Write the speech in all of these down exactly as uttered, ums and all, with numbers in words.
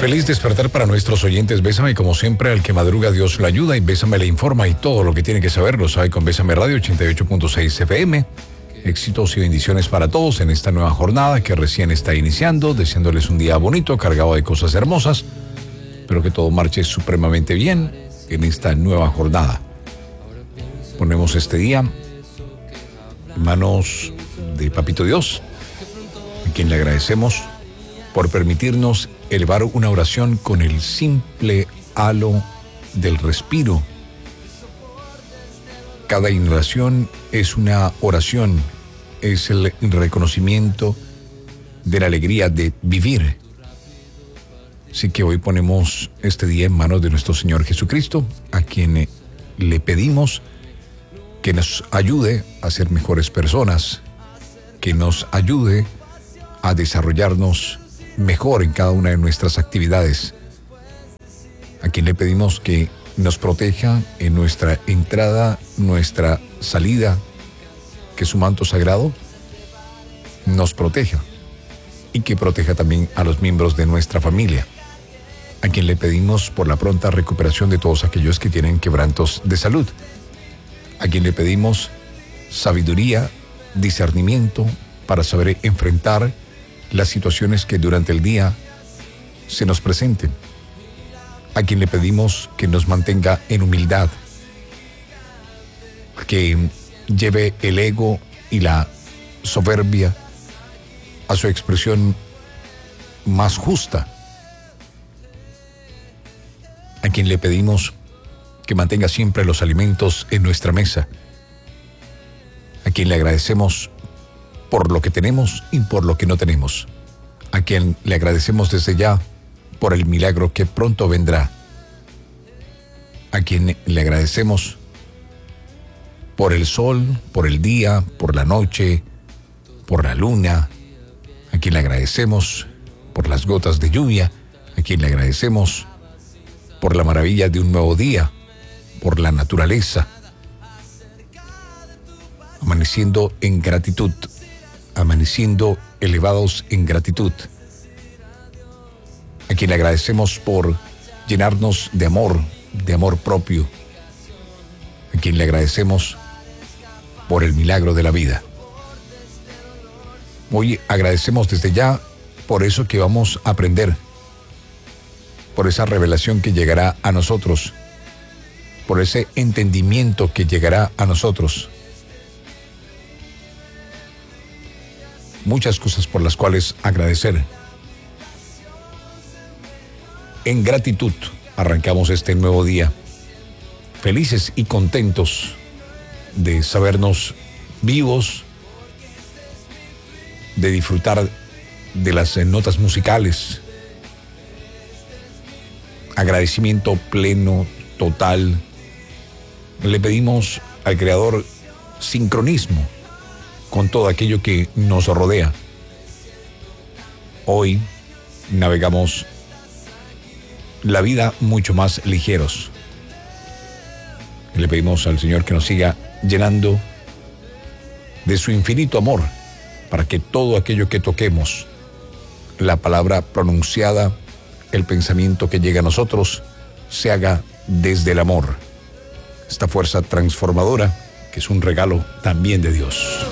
Feliz despertar para nuestros oyentes. Bésame, como siempre, al que madruga Dios lo ayuda, y Bésame le informa, y todo lo que tiene que saber lo sabe con Bésame Radio ochenta y ocho punto seis F M. Éxitos y bendiciones para todos en esta nueva jornada que recién está iniciando, deseándoles un día bonito, cargado de cosas hermosas. Espero que todo marche supremamente bien en esta nueva jornada. Ponemos este día en manos de Papito Dios, a quien le agradecemos por permitirnos elevar una oración con el simple halo del respiro. Cada inhalación es una oración, es el reconocimiento de la alegría de vivir. Así que hoy ponemos este día en manos de nuestro Señor Jesucristo, a quien le pedimos que nos ayude a ser mejores personas, que nos ayude a desarrollarnos mejor en cada una de nuestras actividades, a quien le pedimos que nos proteja en nuestra entrada, nuestra salida, que su manto sagrado nos proteja y que proteja también a los miembros de nuestra familia, a quien le pedimos por la pronta recuperación de todos aquellos que tienen quebrantos de salud, a quien le pedimos sabiduría, discernimiento para saber enfrentar las situaciones que durante el día se nos presenten, a quien le pedimos que nos mantenga en humildad, que lleve el ego y la soberbia a su expresión más justa, a quien le pedimos que mantenga siempre los alimentos en nuestra mesa, a quien le agradecemos por lo que tenemos y por lo que no tenemos, a quien le agradecemos desde ya por el milagro que pronto vendrá, a quien le agradecemos por el sol, por el día, por la noche, por la luna, a quien le agradecemos por las gotas de lluvia, a quien le agradecemos por la maravilla de un nuevo día, por la naturaleza, amaneciendo en gratitud, amaneciendo elevados en gratitud, a quien le agradecemos por llenarnos de amor, de amor propio, a quien le agradecemos por el milagro de la vida. Hoy agradecemos desde ya por eso que vamos a aprender, por esa revelación que llegará a nosotros, por ese entendimiento que llegará a nosotros. Muchas cosas por las cuales agradecer. En gratitud arrancamos este nuevo día, felices y contentos de sabernos vivos, de disfrutar de las notas musicales. Agradecimiento pleno, total. Le pedimos al Creador sincronismo con todo aquello que nos rodea. Hoy navegamos la vida mucho más ligeros. Le pedimos al Señor que nos siga llenando de su infinito amor, para que todo aquello que toquemos, la palabra pronunciada, el pensamiento que llega a nosotros, se haga desde el amor. Esta fuerza transformadora que es un regalo también de Dios.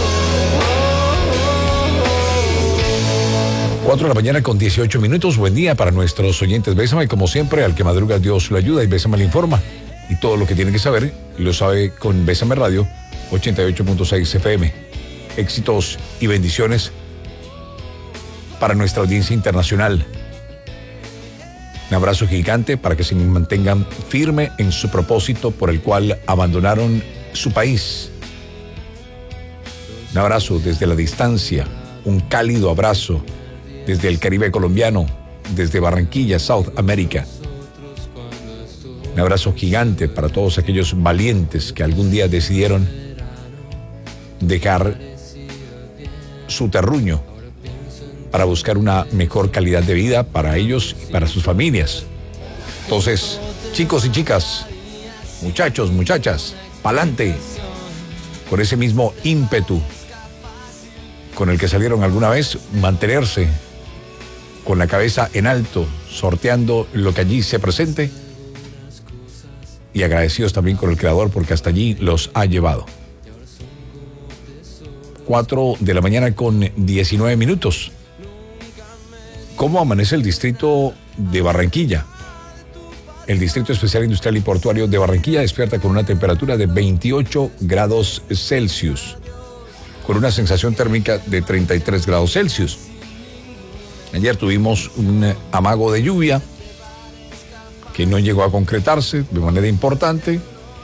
cuatro de la mañana con dieciocho minutos. Buen día para nuestros oyentes. Bésame, como siempre, al que madruga Dios lo ayuda, y Bésame le informa. Y todo lo que tiene que saber lo sabe con Bésame Radio ochenta y ocho punto seis F M. Éxitos y bendiciones para nuestra audiencia internacional. Un abrazo gigante para que se mantengan firme en su propósito por el cual abandonaron su país. Un abrazo desde la distancia, un cálido abrazo desde el Caribe colombiano, desde Barranquilla, South America. Un abrazo gigante para todos aquellos valientes que algún día decidieron dejar su terruño para buscar una mejor calidad de vida para ellos y para sus familias. Entonces, chicos y chicas, muchachos, muchachas, pa'lante, con ese mismo ímpetu con el que salieron alguna vez, mantenerse con la cabeza en alto, sorteando lo que allí se presente y agradecidos también con el Creador porque hasta allí los ha llevado. cuatro de la mañana con diecinueve minutos. ¿Cómo amanece el distrito de Barranquilla? El Distrito Especial Industrial y Portuario de Barranquilla despierta con una temperatura de veintiocho grados Celsius, con una sensación térmica de treinta y tres grados Celsius. Ayer tuvimos un amago de lluvia que no llegó a concretarse de manera importante.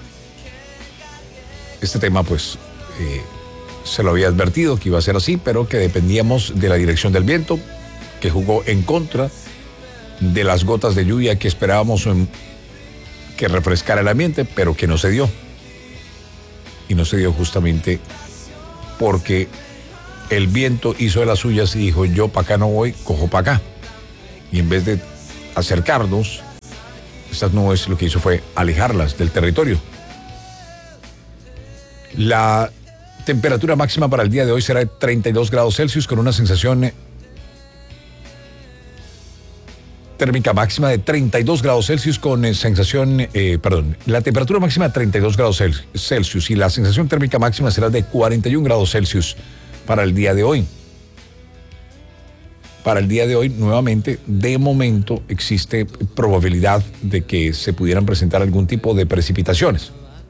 Este tema, pues, eh, se lo había advertido que iba a ser así, pero que dependíamos de la dirección del viento, que jugó en contra de las gotas de lluvia que esperábamos que refrescara el ambiente, pero que no se dio. Y no se dio justamente porque el viento hizo de las suyas y dijo, yo para acá no voy, cojo para acá. Y en vez de acercarnos, estas nubes lo que hizo fue alejarlas del territorio. La temperatura máxima para el día de hoy será de treinta y dos grados Celsius con una sensación térmica máxima de treinta y dos grados Celsius con eh, sensación, eh, perdón, la temperatura máxima de treinta y dos grados Celsius y la sensación térmica máxima será de cuarenta y un grados Celsius para el día de hoy. Para el día de hoy, nuevamente, de momento existe probabilidad de que se pudieran presentar algún tipo de precipitaciones.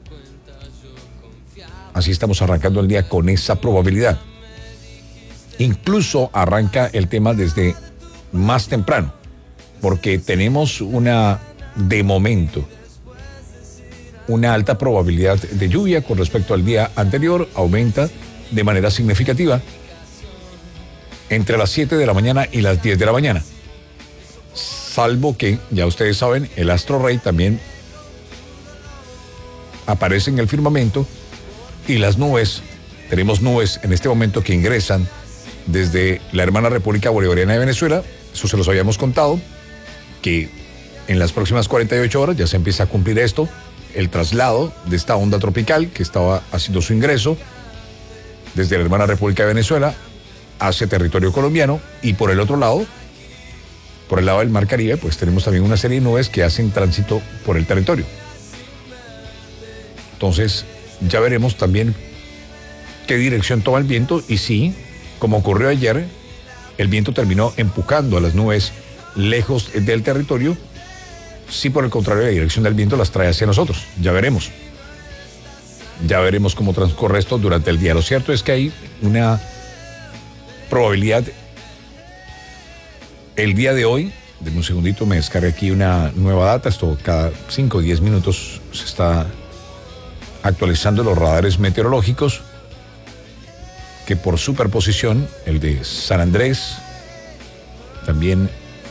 Así estamos arrancando el día con esa probabilidad. Incluso arranca el tema desde más temprano, porque tenemos una, de momento, una alta probabilidad de lluvia con respecto al día anterior, aumenta de manera significativa entre las siete de la mañana y las diez de la mañana. Salvo que, ya ustedes saben, el astro rey también aparece en el firmamento y las nubes, tenemos nubes en este momento que ingresan desde la hermana República Bolivariana de Venezuela, eso se los habíamos contado, que en las próximas cuarenta y ocho horas ya se empieza a cumplir esto, el traslado de esta onda tropical que estaba haciendo su ingreso desde la hermana República de Venezuela hacia territorio colombiano, y por el otro lado, por el lado del Mar Caribe, pues tenemos también una serie de nubes que hacen tránsito por el territorio. Entonces, ya veremos también qué dirección toma el viento y si, como ocurrió ayer, el viento terminó empujando a las nubes lejos del territorio, si por el contrario la dirección del viento las trae hacia nosotros. Ya veremos. Ya veremos cómo transcurre esto durante el día. Lo cierto es que hay una probabilidad el día de hoy. Denme un segundito, me descargué aquí una nueva data. Esto cada cinco o diez minutos se está actualizando los radares meteorológicos, que por superposición, el de San Andrés, también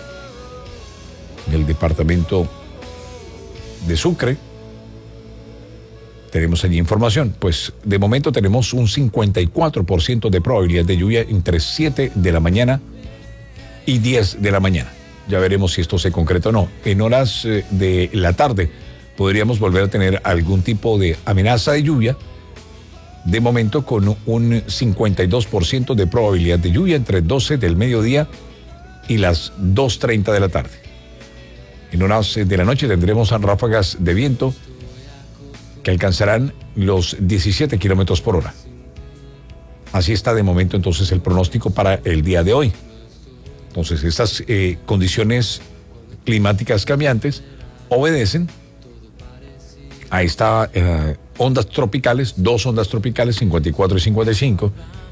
del departamento de Sucre, tenemos allí información. Pues de momento tenemos un cincuenta y cuatro por ciento de probabilidad de lluvia entre siete de la mañana y diez de la mañana. Ya veremos si esto se concreta o no. En horas eh, de la tarde podríamos volver a tener algún tipo de amenaza de lluvia, de momento con un cincuenta y dos por ciento de probabilidad de lluvia entre doce del mediodía y las dos treinta de la tarde. En horas de la noche tendremos ráfagas de viento que alcanzarán los diecisiete kilómetros por hora. Así está de momento entonces el pronóstico para el día de hoy. Entonces estas eh, condiciones climáticas cambiantes obedecen a estas eh, ondas tropicales, dos ondas tropicales, cincuenta y cuatro y cincuenta y cinco,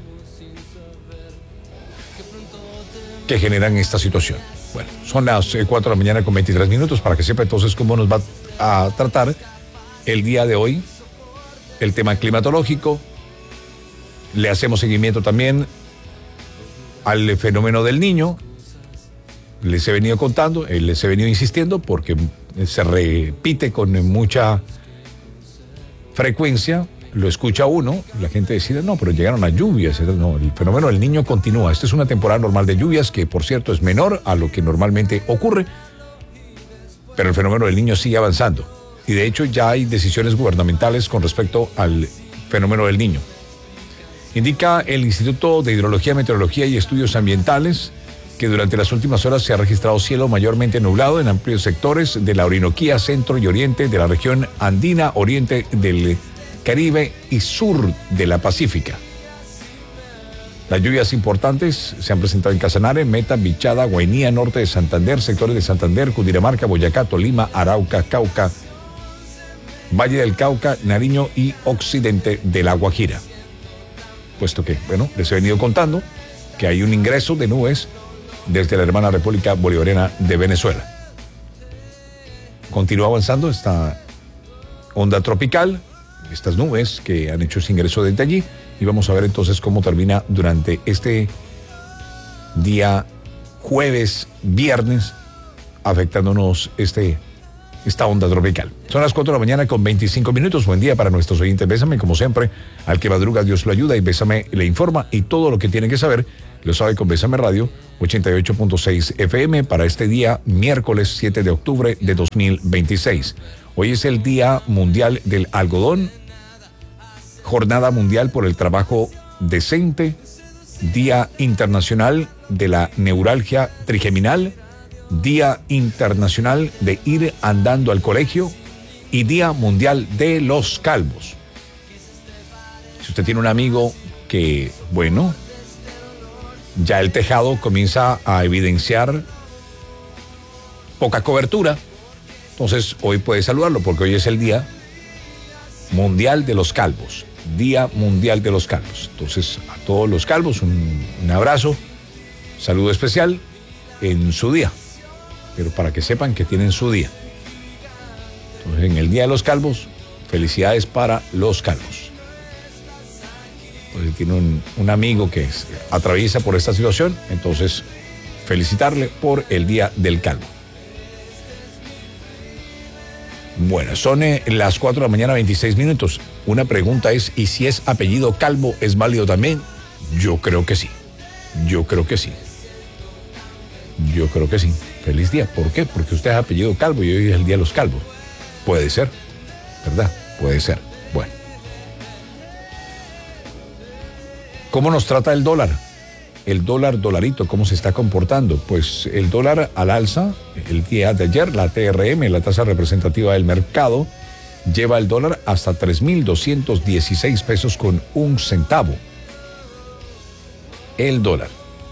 que generan esta situación. Bueno, son las cuatro de la mañana con veintitrés minutos para que sepa entonces cómo nos va a tratar el día de hoy el tema climatológico. Le hacemos seguimiento también al fenómeno del Niño. Les he venido contando, eh, les he venido insistiendo porque se repite con mucha frecuencia, lo escucha uno, la gente decide, no, pero llegaron las lluvias. No, el fenómeno del Niño continúa. Esta es una temporada normal de lluvias que, por cierto, es menor a lo que normalmente ocurre, pero el fenómeno del Niño sigue avanzando. Y de hecho ya hay decisiones gubernamentales con respecto al fenómeno del Niño. Indica el Instituto de Hidrología, Meteorología y Estudios Ambientales que durante las últimas horas se ha registrado cielo mayormente nublado en amplios sectores de la Orinoquía, centro y oriente de la región andina, oriente del Caribe y sur de la Pacífica. Las lluvias importantes se han presentado en Casanare, Meta, Bichada, Guainía, norte de Santander, sectores de Santander, Cundinamarca, Boyacá, Tolima, Arauca, Cauca, Valle del Cauca, Nariño y occidente de La Guajira. Puesto que, bueno, les he venido contando que hay un ingreso de nubes desde la hermana República Bolivariana de Venezuela. Continúa avanzando esta onda tropical, estas nubes que han hecho ese ingreso desde allí, y vamos a ver entonces cómo termina durante este día jueves, viernes, afectándonos este, esta onda tropical. Son las cuatro de la mañana con veinticinco minutos. Buen día para nuestros oyentes. Bésame, como siempre, al que madruga Dios lo ayuda, y Bésame le informa, y todo lo que tiene que saber lo sabe con Bésame Radio ochenta y ocho punto seis F M para este día miércoles siete de octubre de dos mil veintiséis. Hoy es el Día Mundial del Algodón, Jornada Mundial por el Trabajo Decente, Día Internacional de la Neuralgia Trigeminal, Día Internacional de Ir Andando al Colegio y Día Mundial de los Calvos. Si usted tiene un amigo que, bueno, ya el tejado comienza a evidenciar poca cobertura, entonces hoy puede saludarlo, porque hoy es el Día Mundial de los Calvos. Día Mundial de los Calvos. Entonces, a todos los calvos, un, un abrazo, saludo especial en su día, pero para que sepan que tienen su día. Entonces, en el Día de los Calvos, felicidades para los calvos. Pues, si tiene un, un amigo que es, atraviesa por esta situación, entonces felicitarle por el Día del Calvo. Bueno, son eh, las cuatro de la mañana, veintiséis minutos. Una pregunta es, ¿y si es apellido Calvo, es válido también? Yo creo que sí. Yo creo que sí. Yo creo que sí. Feliz día. ¿Por qué? Porque usted es apellido Calvo y hoy es el Día de los Calvos. Puede ser, ¿verdad? Puede ser. Bueno. ¿Cómo nos trata el dólar? El dólar dolarito, ¿cómo se está comportando? Pues el dólar al alza, el día de ayer, la T R M, la tasa representativa del mercado, lleva el dólar hasta tres mil doscientos dieciséis pesos con un centavo. El dólar.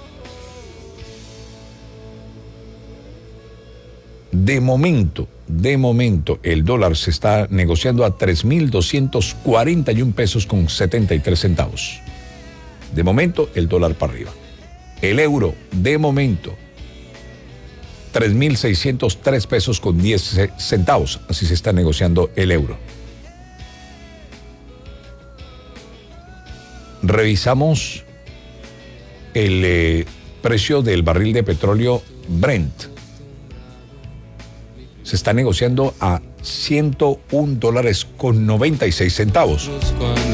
De momento, de momento, el dólar se está negociando a tres mil doscientos cuarenta y un pesos con setenta y tres centavos. De momento, el dólar para arriba. El euro, de momento, tres mil seiscientos tres pesos con diez centavos. Así se está negociando el euro. Revisamos el eh, precio del barril de petróleo Brent. Se está negociando a ciento un dólares con noventa y seis centavos.